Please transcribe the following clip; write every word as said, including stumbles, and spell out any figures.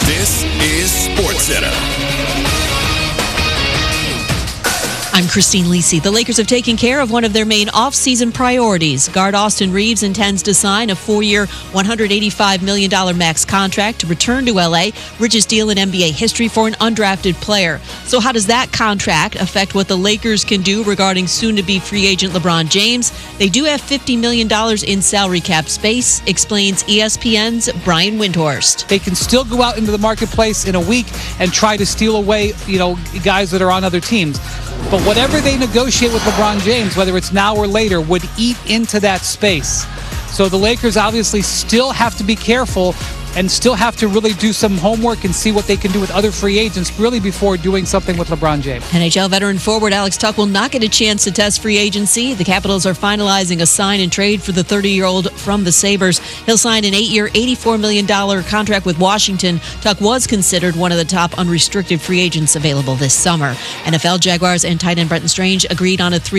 This is SportsCenter. I'm Christine Lisi. The Lakers have taken care of one of their main off-season priorities. Guard Austin Reeves intends to sign a four-year, one hundred eighty-five million dollars max contract to return to L A, richest deal in N B A history for an undrafted player. So how does that contract affect what the Lakers can do regarding soon-to-be free agent LeBron James? They do have fifty million dollars in salary cap space, explains E S P N's Brian Windhorst. They can still go out into the marketplace in a week and try to steal away, you know, guys that are on other teams. But whatever they negotiate with LeBron James, whether it's now or later, would eat into that space. So the Lakers obviously still have to be careful and still have to really do some homework and see what they can do with other free agents really before doing something with LeBron James. N H L veteran forward Alex Tuch will not get a chance to test free agency. The Capitals are finalizing a sign and trade for the thirty-year-old from the Sabres. He'll sign an eight-year, eighty-four million dollars contract with Washington. Tuch was considered one of the top unrestricted free agents available this summer. N F L Jaguars and tight end Brenton Strange agreed on a three